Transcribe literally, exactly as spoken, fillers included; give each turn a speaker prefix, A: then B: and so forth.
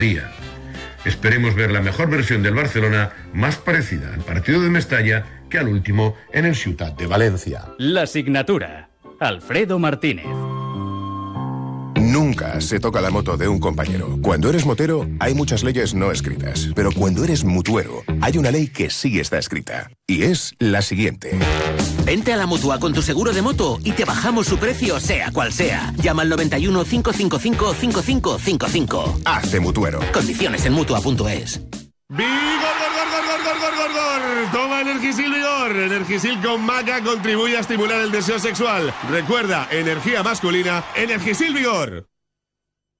A: día. Esperemos ver la mejor versión del Barcelona, más parecida al partido de Mestalla que al último en el Ciutat de Valencia.
B: La Signatura. Alfredo Martínez.
C: Nunca se toca la moto de un compañero. Cuando eres motero, hay muchas leyes no escritas. Pero cuando eres mutuero, hay una ley que sí está escrita. Y es la siguiente.
D: Vente a la Mutua con tu seguro de moto y te bajamos su precio, sea cual sea. Llama al noventa y uno, cinco cinco cinco, cinco cinco cinco cinco.
C: Hazte mutuero.
D: Condiciones en Mutua punto es.
E: ¡Vigor, gor, gor, gor, gor, gor, gor, gor! Toma Energisil Vigor. Energisil con maca contribuye a estimular el deseo sexual. Recuerda, energía masculina, Energisil Vigor.